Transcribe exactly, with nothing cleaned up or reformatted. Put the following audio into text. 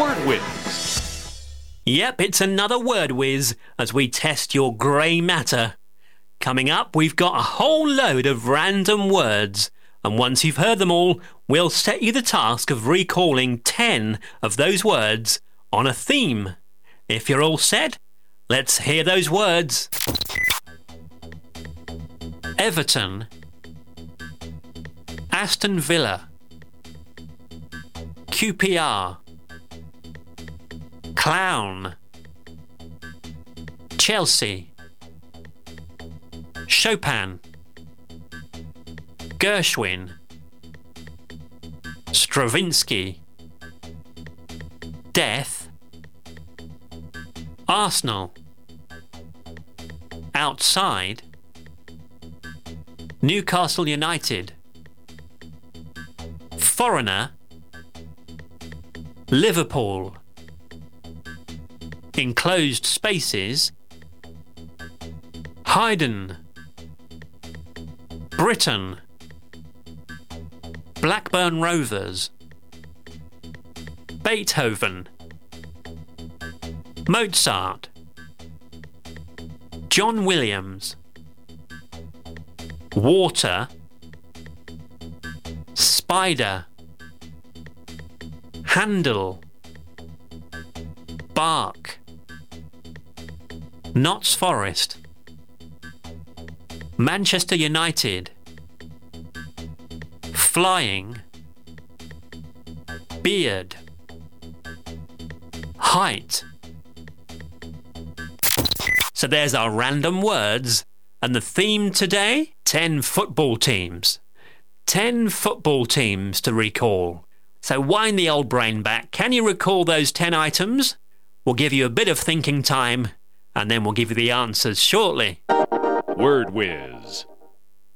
Word Whiz. Yep, it's another Word Whiz as we test your grey matter. Coming up, we've got a whole load of random words, and once you've heard them all, we'll set you the task of recalling ten of those words on a theme. If you're all set, let's hear those words. Everton, Aston Villa, Q P R, clown, Chelsea, Chopin, Gershwin, Stravinsky, death, Arsenal, outside, Newcastle United, foreigner, Liverpool, enclosed spaces, Haydn, Britain, Blackburn Rovers, Beethoven, Mozart, John Williams, water, spider, handle, bark, Notts Forest, Manchester United, flying, beard, height. So there's our random words, and the theme today, ten football teams. ten football teams to recall. So wind the old brain back. Can you recall those ten items? We'll give you a bit of thinking time, and then we'll give you the answers shortly. Word Whiz.